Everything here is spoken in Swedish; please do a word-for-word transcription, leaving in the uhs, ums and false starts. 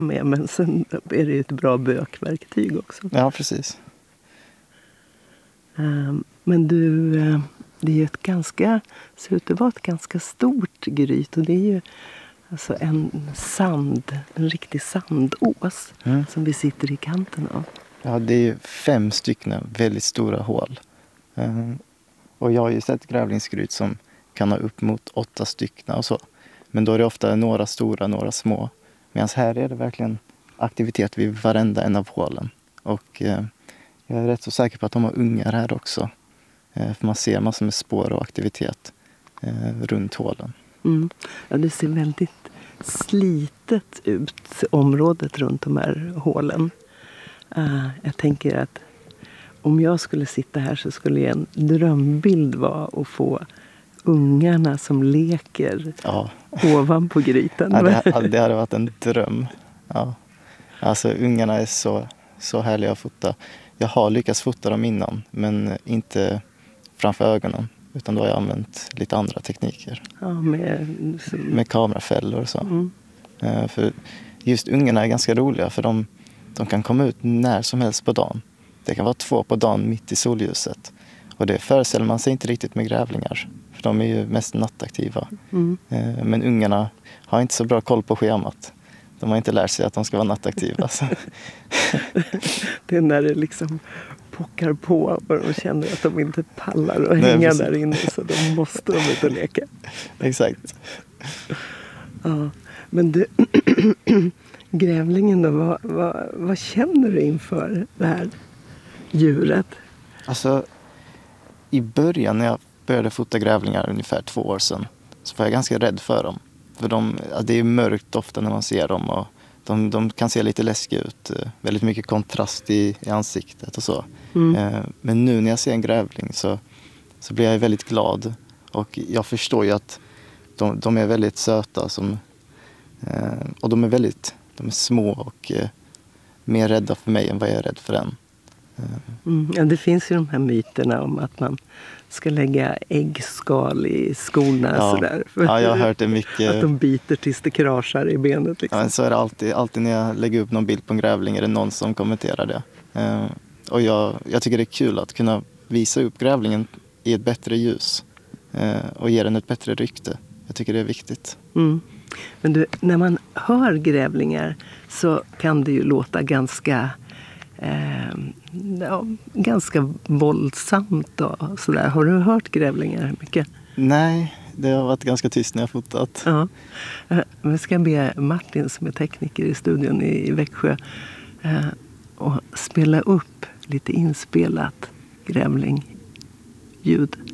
med, men sen är det ju ett bra bökverktyg också. Ja, precis. Um, men du, uh, det är ju ett ganska, ser ut att vara ett ganska stort gryt, och det är ju alltså en sand, en riktig sandås mm. som vi sitter i kanten av. Ja, det är ju fem stycken väldigt stora hål. Um, och jag har ju sett grävlingsgryt som kan ha upp mot åtta stycken och så. Men då är det ofta några stora, några små. Medan här är det verkligen aktivitet vid varenda en av hålen. Och eh, jag är rätt så säker på att de har ungar här också. Eh, för man ser massor med spår och aktivitet eh, runt hålen. Mm. Ja, det ser väldigt slitet ut, området runt de här hålen. Uh, jag tänker att om jag skulle sitta här så skulle en drömbild vara att få ungarna som leker ja. ovanpå grytan. Ja, det, det hade varit en dröm. Ja. Alltså ungarna är så, så härliga att fota. Jag har lyckats fota dem innan, men inte framför ögonen. Utan då har jag använt lite andra tekniker. Ja, med, så... med kamerafällor och så. Mm. Uh, för just ungarna är ganska roliga, för de, de kan komma ut när som helst på dagen. Det kan vara två på dagen mitt i solljuset. Och det föreställer man sig inte riktigt med grävlingar. För de är ju mest nattaktiva. Mm. Uh, men ungarna har inte så bra koll på schemat. De har inte lärt sig att de ska vara nattaktiva. Det är när det liksom pockar på och de känner att de inte pallar och hänga Nej, där inne, så de måste de ut och leka. Exakt. Ja, men du, grävlingen då, vad, vad, vad känner du inför det här djuret? Alltså, i början när jag började fota grävlingar ungefär två år sedan, så var jag ganska rädd för dem. För de, det är mörkt ofta när man ser dem, och de, de kan se lite läskiga ut. Väldigt mycket kontrast i, i ansiktet och så. Mm. Men nu när jag ser en grävling så, så blir jag väldigt glad. Och jag förstår ju att de, de är väldigt söta. Som, och de är väldigt de är små och mer rädda för mig än vad jag är rädd för den. Mm, ja, det finns ju de här myterna om att man ska lägga äggskal i skorna. Ja, sådär, ja, jag har hört det mycket. Att de biter tills det kraschar i benet. Liksom. Ja, så är det alltid, alltid när jag lägger upp någon bild på en grävling är det någon som kommenterar det. Uh, och jag, jag tycker det är kul att kunna visa upp grävlingen i ett bättre ljus. Uh, och ge den ett bättre rykte. Jag tycker det är viktigt. Mm. Men du, när man hör grävlingar så kan det ju låta ganska... Eh, ja, ganska våldsamt och sådär. Har du hört grävlingar mycket? Nej, det har varit ganska tyst när jag fotat. Ja. Vi ska be Martin som är tekniker i studion i Växjö eh, och spela upp lite inspelat grävlingljud.